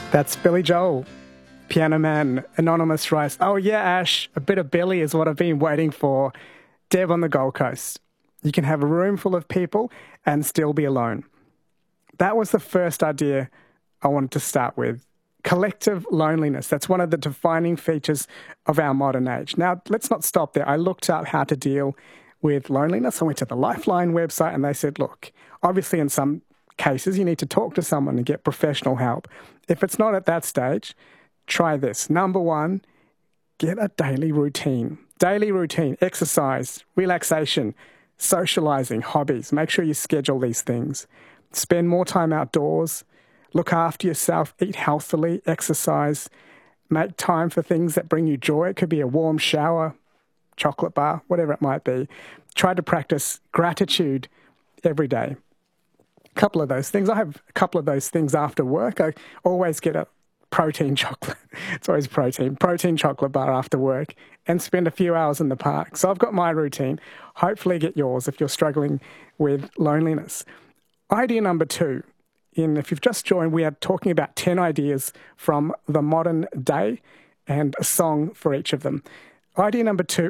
That's Billy Joel, Piano Man, Anonymous writes, "Oh yeah, Ash, a bit of Billy is what I've been waiting for. Deb on the Gold Coast. You can have a room full of people and still be alone." That was the first idea I wanted to start with. Collective loneliness. That's one of the defining features of our modern age. Now, let's not stop there. I looked up how to deal with loneliness. I went to the Lifeline website and they said, look, obviously in some cases you need to talk to someone and get professional help. If it's not at that stage, try this. Number one, get a daily routine. Daily routine, exercise, relaxation, socializing, hobbies. Make sure you schedule these things. Spend more time outdoors. Look after yourself. Eat healthily. Exercise. Make time for things that bring you joy. It could be a warm shower, chocolate bar, whatever it might be. Try to practice gratitude every day. A couple of those things. I have a couple of those things after work. I always get a protein chocolate. It's always protein chocolate bar after work, and spend a few hours in the park. So I've got my routine. Hopefully get yours if you're struggling with loneliness. Idea number two. If you've just joined, we are talking about 10 ideas from the modern day and a song for each of them. Idea number two